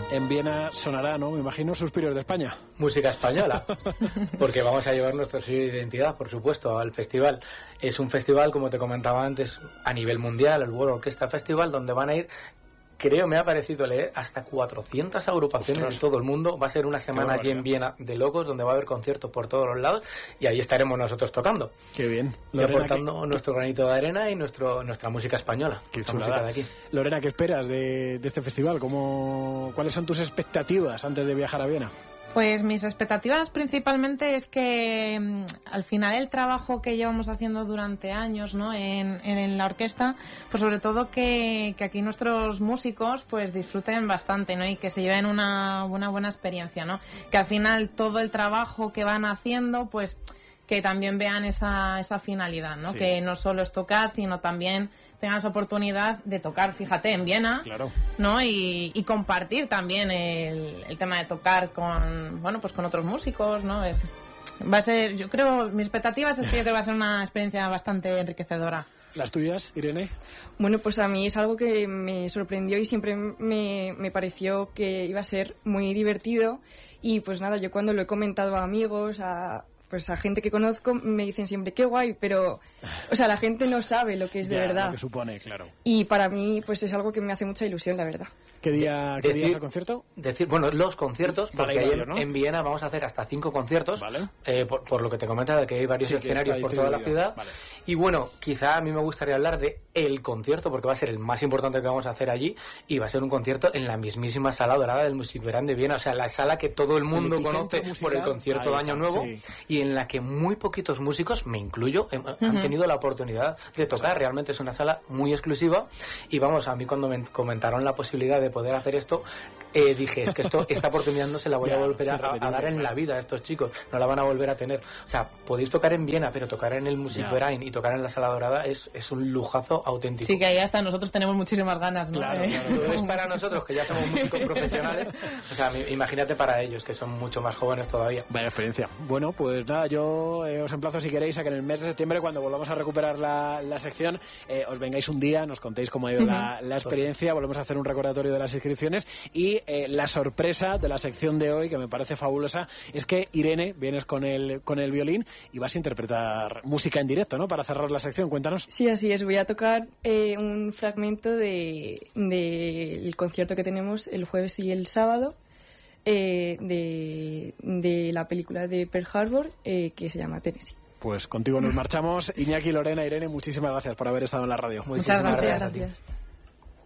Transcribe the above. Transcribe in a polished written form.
En Viena sonará, ¿no? Me imagino, Suspiros de España. Música española, porque vamos a llevar nuestro sello de identidad, por supuesto, al festival. Es un festival, como te comentaba antes, a nivel mundial, el World Orchestra Festival, donde van a ir, creo, me ha parecido leer, hasta 400 agrupaciones en todo el mundo. Va a ser una semana allí en Viena de locos, donde va a haber conciertos por todos los lados, y ahí estaremos nosotros tocando. Qué bien. Y aportando nuestro granito de arena y nuestra música española. Qué música de aquí. Lorena, ¿qué esperas de este festival? ¿Cuáles son tus expectativas antes de viajar a Viena? Pues mis expectativas principalmente es que al final el trabajo que llevamos haciendo durante años, ¿no? en la orquesta, pues sobre todo que aquí nuestros músicos pues disfruten bastante, ¿no? Y que se lleven una buena experiencia, ¿no? Que al final todo el trabajo que van haciendo pues que también vean esa finalidad, ¿no? Sí. Que no solo es tocar, sino también tengan esa oportunidad de tocar, fíjate, en Viena, claro, ¿no? Y compartir también el tema de tocar con otros músicos, ¿no? Va a ser, yo creo, mis expectativas es que yo creo que va a ser una experiencia bastante enriquecedora. ¿Las tuyas, Irene? Bueno, pues a mí es algo que me sorprendió y siempre me pareció que iba a ser muy divertido, y pues nada, yo cuando lo he comentado a amigos, a gente que conozco, me dicen siempre qué guay, pero o sea, la gente no sabe lo que es de verdad. Lo que supone, claro. Y para mí pues es algo que me hace mucha ilusión, la verdad. ¿Qué día es el concierto? Bueno, los conciertos, porque vale, ahí ¿no? en Viena vamos a hacer hasta 5 conciertos, vale. Por lo que te comentaba, de que hay varios escenarios por toda la ciudad. Vale. Y bueno, quizá a mí me gustaría hablar de el concierto, porque va a ser el más importante que vamos a hacer allí, y va a ser un concierto en la mismísima Sala Dorada del Musikverein de Viena, o sea, la sala que todo el mundo conoce por el concierto de Año Nuevo, sí. Y en la que muy poquitos músicos, me incluyo, han tenido la oportunidad de tocar. Realmente es una sala muy exclusiva, y vamos, a mí cuando me comentaron la posibilidad de poder hacer esto, dije, es que esta oportunidad no se la voy a volver a dar en la vida a estos chicos, no la van a volver a tener. O sea, podéis tocar en Viena, pero tocar en el Musikverein y tocar en la Sala Dorada es un lujazo auténtico. Sí, que ahí hasta nosotros tenemos muchísimas ganas, ¿no? Claro. Es para nosotros, que ya somos músicos profesionales, o sea, imagínate para ellos, que son mucho más jóvenes todavía. Vaya experiencia. Bueno, pues nada, yo os emplazo, si queréis, a que en el mes de septiembre, cuando volvamos a recuperar la sección, os vengáis un día, nos contéis cómo ha ido la experiencia, volvemos a hacer un recordatorio de las inscripciones, y la sorpresa de la sección de hoy, que me parece fabulosa, es que Irene, vienes con el violín y vas a interpretar música en directo, ¿no? Para cerrar la sección, cuéntanos. Sí, así es, voy a tocar un fragmento del concierto que tenemos el jueves y el sábado, de la película de Pearl Harbor, que se llama Tennessee. Pues contigo nos marchamos. Iñaki, Lorena, Irene, muchísimas gracias por haber estado en la radio. Muchas gracias.